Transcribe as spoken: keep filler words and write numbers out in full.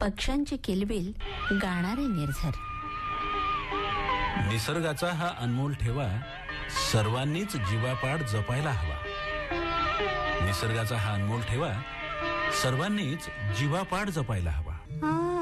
पक्ष्यांची किलबिल, गाणारे निर्झर. निसर्गाचा हा अनमोल ठेवा सर्वांनीच जीवापाड जपायला हवा. निसर्गाचा हा अनमोल ठेवा सर्वांनीच जीवापाड जपायला हवा.